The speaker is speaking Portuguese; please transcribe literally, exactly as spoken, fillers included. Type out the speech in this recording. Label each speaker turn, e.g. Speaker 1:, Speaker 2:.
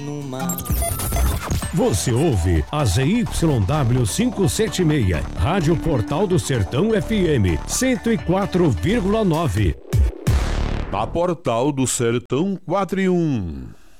Speaker 1: Numa...
Speaker 2: Você ouve a Z Y W quinhentos e setenta e seis, Rádio Portal do Sertão F M, cento e quatro vírgula nove.
Speaker 3: Na Portal do Sertão quatro e um.